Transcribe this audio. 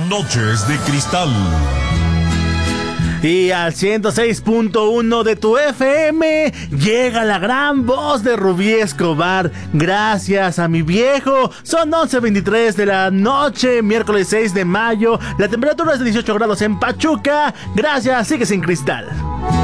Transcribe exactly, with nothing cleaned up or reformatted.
Noches de Cristal. Y al ciento seis punto uno de tu F M llega la gran voz de Rubí Escobar. Gracias a mi viejo. Son once veintitrés de la noche, miércoles seis de mayo. La temperatura es de dieciocho grados en Pachuca. Gracias, sigue sin cristal.